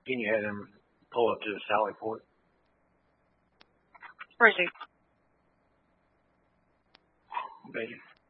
Can you have him pull up to the Sally Port? Where is he? Bacon.